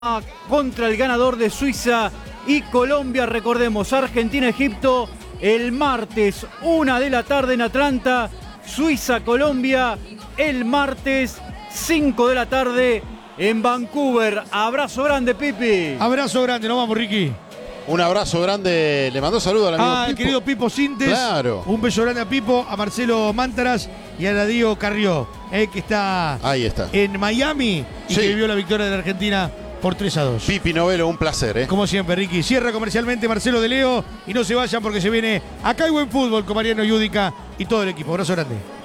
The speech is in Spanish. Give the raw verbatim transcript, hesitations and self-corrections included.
contra el ganador de Suiza y Colombia. Recordemos, Argentina-Egipto el martes, una de la tarde en Atlanta. Suiza-Colombia el martes, cinco de la tarde en Vancouver. Abrazo grande, Pipi. Abrazo grande, nos vamos, Ricky. Un abrazo grande, le mandó saludos al amigo Ah, el Pipo. querido Pipo Sintes. Claro. Un beso grande a Pipo, a Marcelo Mántaras y a Darío Carrió, eh, que está, Ahí está. en Miami y Sí. que vivió la victoria de la Argentina por tres a dos. Pipi Novelo, un placer, ¿eh? Como siempre, Ricky. Cierra comercialmente Marcelo de Leo y no se vayan porque se viene Acá hay buen fútbol con Mariano Yudica y todo el equipo. Abrazo grande.